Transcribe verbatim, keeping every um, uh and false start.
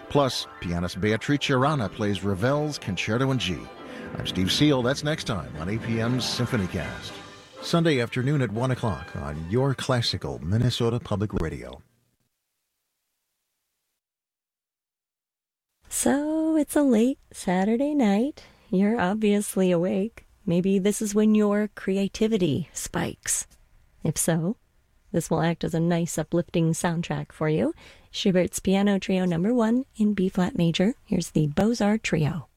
Plus, pianist Beatrice Arana plays Ravel's Concerto in G. I'm Steve Seal. That's next time on A P M's SymphonyCast. Sunday afternoon at one o'clock on your classical Minnesota Public Radio. So it's a late Saturday night. You're obviously awake. Maybe this is when your creativity spikes. If so, this will act as a nice uplifting soundtrack for you. Schubert's Piano Trio Number One in B-flat major. Here's the Beaux-Arts Trio.